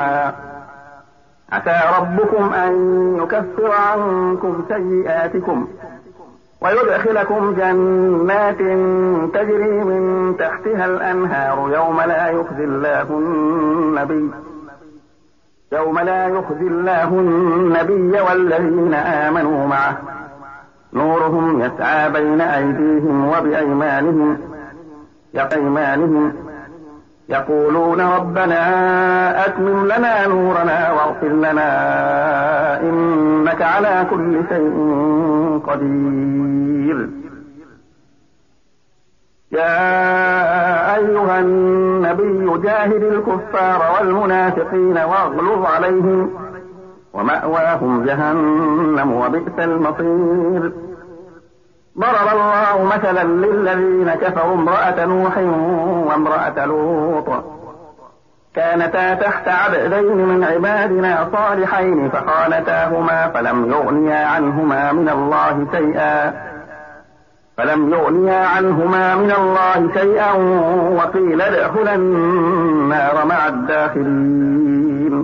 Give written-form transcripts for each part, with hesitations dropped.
عسى ربكم أن يكفر عنكم سيئاتكم ويدخلكم جنات تجري من تحتها الأنهار يوم لا يخزي الله النبي والذين آمنوا معه نورهم يسعى بين أيديهم وبأيمانهم يقولون ربنا أتمم لنا نورنا واغفر لنا إنك على كل شيء قدير. يا أيها النبي جاهد الكفار والمنافقين واغلظ عليهم ومأواهم جهنم وبئس المصير. ضرب الله مثلا للذين كفروا امرأة نوح وامرأة لوط كانتا تحت عبدين من عبادنا صالحين فخانتاهما فلم يغنيا عنهما من الله شيئا وقيل ادخلا النار مع الداخلين.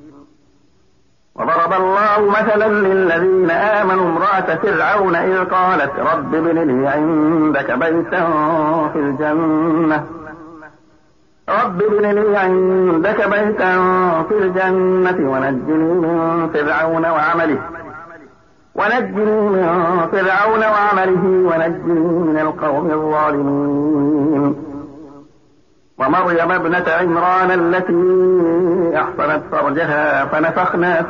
وضرب الله مثلا للذين آمنوا امرأة فرعون إذ قالت رب ابن لي عندك بيتا في الجنة ونجني من فرعون وعمله ونجني من القوم الظالمين. ومريم ابنة عمران التي أحصنت فرجها فنفخنا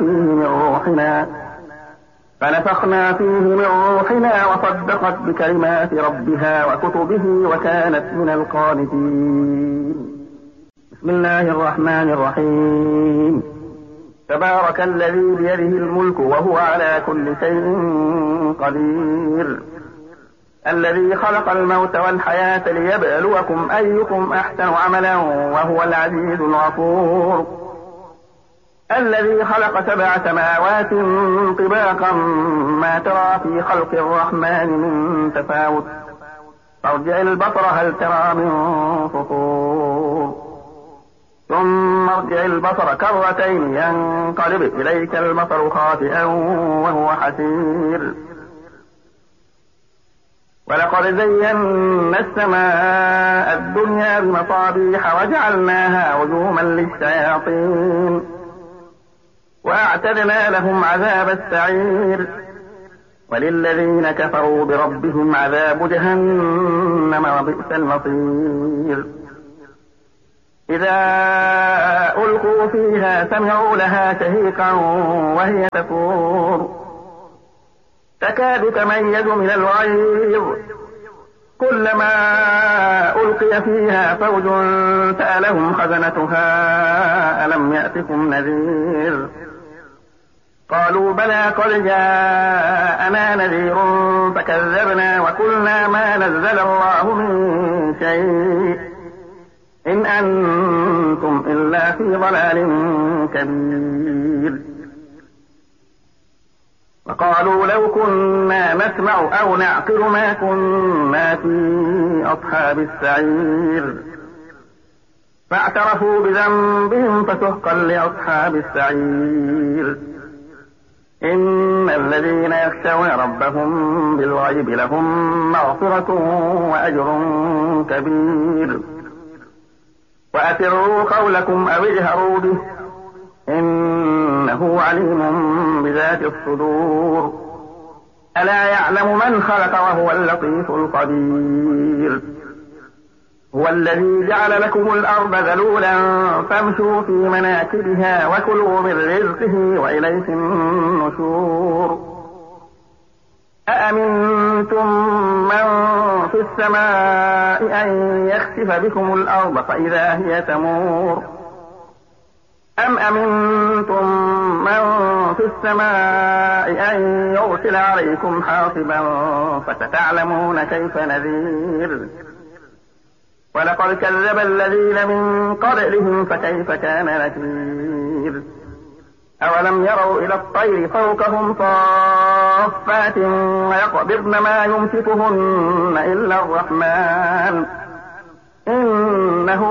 فيه من روحنا وصدقت بكلمات ربها وكتبه وكانت من القانتين. بسم الله الرحمن الرحيم. تبارك الذي بيده الملك وهو على كل شيء قدير. الذي خلق الموت والحياة ليبلوكم أيكم أحسن عملا وهو العزيز الغفور. الذي خلق 7 سماوات طباقا ما ترى في خلق الرحمن من تفاوت فارجع البصر هل ترى من فطور ثم ارجع البصر كرتين ينقلب إليك البصر خاسئا وهو حسير. ولقد زينا السماء الدنيا بمصابيح وجعلناها رجوما للشياطين وأعتدنا لهم عذاب السعير. وللذين كفروا بربهم عذاب جهنم وبئس المصير. إذا ألقوا فيها سمعوا لها شهيقا وهي تفور تكاد تميز من الغيظ كلما ألقي فيها فوج سألهم خزنتها ألم يأتكم نذير قالوا بلى قد جاءنا نذير فكذبنا وقلنا ما نزل الله من شيء إن أنتم إلا في ضلال كبير. وقالوا لو كنا نسمع أو نعقل ما كنا في أصحاب السعير فاعترفوا بذنبهم فسحقا لأصحاب السعير. إن الذين يخشون ربهم بالغيب لهم مغفرة وأجر كبير. وأسروا قولكم أو اجهروا به إنه عليم بذات الصدور. ألا يعلم من خلق وهو اللطيف الخبير. هو الذي جعل لكم الأرض ذلولا فامشوا في مناكبها وكلوا من رزقه وإليه النشور. أأمنتم من في السماء أن يخسف بكم الأرض فإذا هي تمور أم أمنتم من في السماء أن يرسل عليكم حاصبا فستعلمون كيف نذير. ولقد كذب الذين من قبلهم فكيف كان نكير. أولم يروا إلى الطير فوقهم صافات ويقبضن ما يمسكهن إلا الرحمن إنه